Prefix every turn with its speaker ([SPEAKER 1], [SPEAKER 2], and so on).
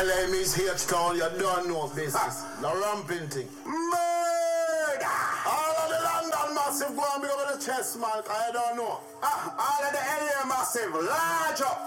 [SPEAKER 1] LA means H-Town, you don't know business. The ramping thing. Murder! All of the London massive go and big up the chest, man, I don't know.
[SPEAKER 2] All of the LA massive, large up.